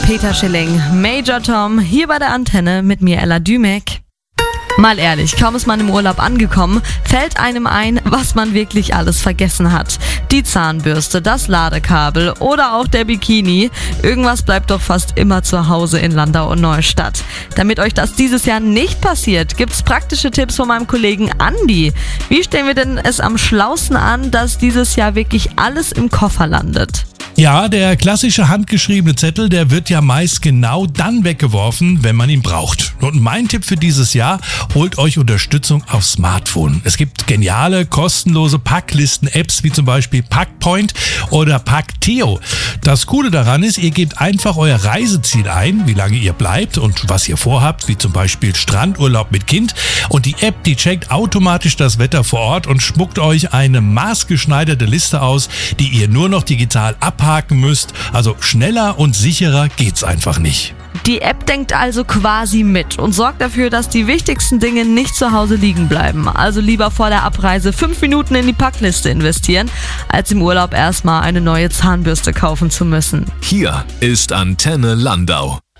Peter Schilling, Major Tom, hier bei der Antenne mit mir Ella Dümek. Mal ehrlich, kaum ist man im Urlaub angekommen, fällt einem ein, was man wirklich alles vergessen hat. Die Zahnbürste, das Ladekabel oder auch der Bikini. Irgendwas bleibt doch fast immer zu Hause in Landau und Neustadt. Damit euch das dieses Jahr nicht passiert, gibt's praktische Tipps von meinem Kollegen Andi. Wie stellen wir denn es am schlausten an, dass dieses Jahr wirklich alles im Koffer landet? Ja, der klassische handgeschriebene Zettel, der wird ja meist genau dann weggeworfen, wenn man ihn braucht. Und mein Tipp für dieses Jahr, holt euch Unterstützung aufs Smartphone. Es gibt geniale, kostenlose Packlisten-Apps wie zum Beispiel Packpoint oder Packteo. Das Coole daran ist, ihr gebt einfach euer Reiseziel ein, wie lange ihr bleibt und was ihr vorhabt, wie zum Beispiel Strandurlaub mit Kind. Und die App, die checkt automatisch das Wetter vor Ort und spuckt euch eine maßgeschneiderte Liste aus, die ihr nur noch digital abhaken müsst. Also schneller und sicherer geht's einfach nicht. Die App denkt also quasi mit und sorgt dafür, dass die wichtigsten Dinge nicht zu Hause liegen bleiben. Also lieber vor der Abreise 5 Minuten in die Packliste investieren, als im Urlaub erstmal eine neue Zahnbürste kaufen zu müssen. Hier ist Antenne Landau.